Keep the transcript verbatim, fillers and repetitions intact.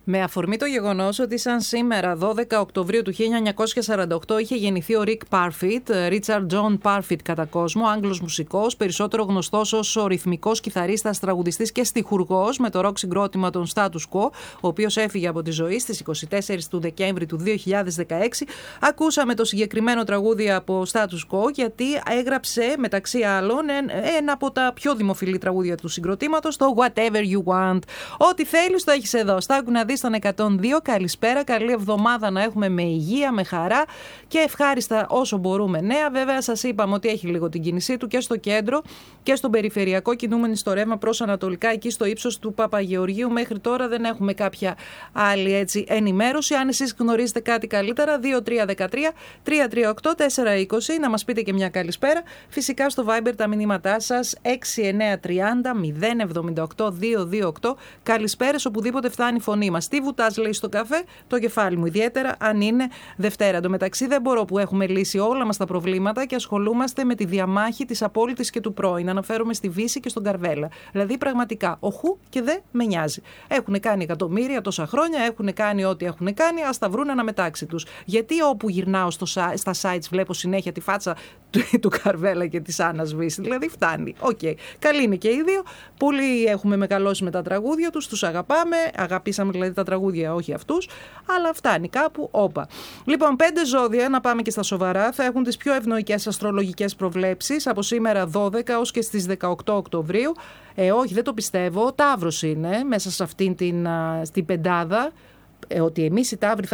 Με αφορμή το γεγονός ότι σαν σήμερα δώδεκα Οκτωβρίου του χίλια εννιακόσια σαράντα οκτώ είχε γεννηθεί ο Rick Parfitt, Richard John Parfitt κατά κόσμο, Άγγλος μουσικός, περισσότερο γνωστός ως ο ρυθμικός κιθαρίστας, τραγουδιστής και στιχουργός με το ροκ συγκρότημα των Status Quo, ο οποίος έφυγε από τη ζωή στις είκοσι τέσσερις του Δεκέμβρη του δύο χιλιάδες δεκαέξι. Ακούσαμε το συγκεκριμένο τραγούδι από Status Quo γιατί έγραψε μεταξύ άλλων ένα από τα πιο δημοφιλή τραγούδια του συγκροτήματος, το Whatever You Want. Ό,τι θέλεις το έχεις εδώ. Στάκου να δεις στον εκατόν δύο. Καλησπέρα, καλή εβδομάδα να έχουμε με υγεία, με χαρά και ευχάριστα όσο μπορούμε νέα. Βέβαια, σας είπαμε ότι έχει λίγο την κίνησή του και στο κέντρο και στον περιφερειακό, κινούμενοι στο ρεύμα προς ανατολικά, εκεί στο ύψος του Παπαγεωργίου. Μέχρι τώρα δεν έχουμε κάποια άλλη έτσι ενημέρωση. Αν εσείς γνωρίζετε κάτι καλύτερα, δύο τρία ένα τρία τρία τρία οκτώ τέσσερα είκοσι, να μας πείτε και μια καλησπέρα. Φυσικά στο Viber τα μηνύματά σας έξι εννιά τρία μηδέν μηδέν εβδομήντα οκτώ δύο δύο οκτώ. Καλησπέρες οπουδήποτε φτάνει η φωνή μας. Τι βουτάς, λέει, στο καφέ? Το κεφάλι μου, ιδιαίτερα αν είναι Δευτέρα. Εν τω μεταξύ δεν μπορώ που έχουμε λύσει όλα μας τα προβλήματα και ασχολούμαστε με τη διαμάχη της απόλυτης και του πρώην. Αναφέρομαι στη Βύση και στον Καρβέλα. Δηλαδή πραγματικά οχού και δεν με νοιάζει. Έχουν κάνει εκατομμύρια τόσα χρόνια, έχουν κάνει ό,τι έχουν κάνει, ας τα βρουν αναμετάξει τους. Γιατί όπου γυρνάω στο, στα sites βλέπω συνέχεια τη φάτσα του, του Καρβέλα και της Άννας Βύση? Δηλαδή φτάνει. Οκ. Okay. Καλοί είναι και οι δύο. Πολλοί έχουμε μεγαλώσει με τα τραγούδια τους, τους αγαπάμε. Αγαπήσαμε δηλαδή τα τραγούδια, όχι αυτούς, αλλά φτάνει κάπου, όπα. Λοιπόν, πέντε ζώδια, να πάμε και στα σοβαρά, θα έχουν τις πιο ευνοϊκές αστρολογικές προβλέψεις από σήμερα δώδεκα ως και στις δεκαοκτώ Οκτωβρίου. Ε, όχι, δεν το πιστεύω. Ταύρος είναι μέσα σε αυτήν την, την πεντάδα. Ε, ότι εμείς οι Ταύροι θα